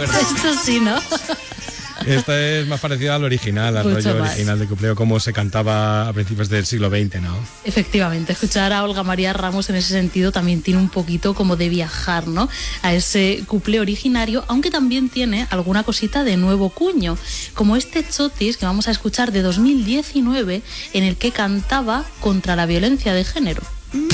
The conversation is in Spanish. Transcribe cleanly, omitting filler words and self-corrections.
acuerdo. Esto sí, ¿no? Esta es más parecida al original, al Mucho rollo más. original de Cupleo, como se cantaba a principios del siglo XX, ¿no? Efectivamente, escuchar a Olga María Ramos en ese sentido también tiene un poquito como de viajar, ¿no? A ese cuplé originario, aunque también tiene alguna cosita de nuevo cuño, como este chotis que vamos a escuchar de 2019, en el que cantaba contra la violencia de género.